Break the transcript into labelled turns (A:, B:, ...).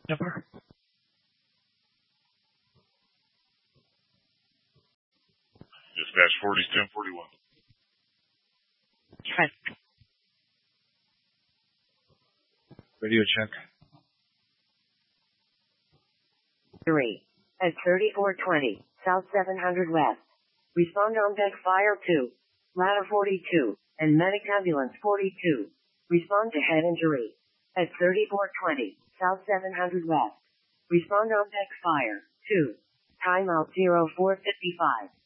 A: Number.
B: Dispatch 40's 1041.
A: Check.
C: Radio check.
D: 3. At 3420, South 700 West. Respond on deck fire 2. Ladder 42, and medic ambulance 42. Respond to head injury. At 3420, South 700 West. Respond on deck fire 2. Timeout 0455.